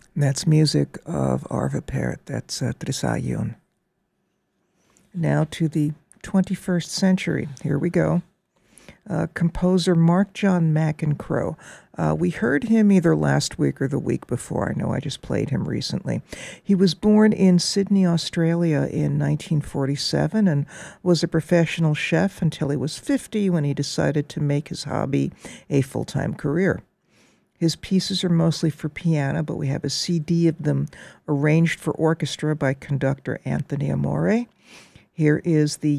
That's music of Arvo Pärt. That's Trisayon. Now to the 21st century. Here we go. Composer Mark John McEncroe. We heard him either last week or the week before. I know I just played him recently. He was born in Sydney, Australia in 1947 and was a professional chef until he was 50 when he decided to make his hobby a full-time career. His pieces are mostly for piano, but we have a CD of them arranged for orchestra by conductor Anthony Amore. Here is the